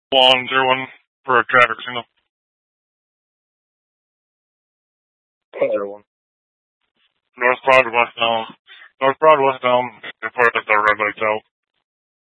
101 for a traffic signal. Other one. North Broad, west down. North Broad, west down. Before the red lights out.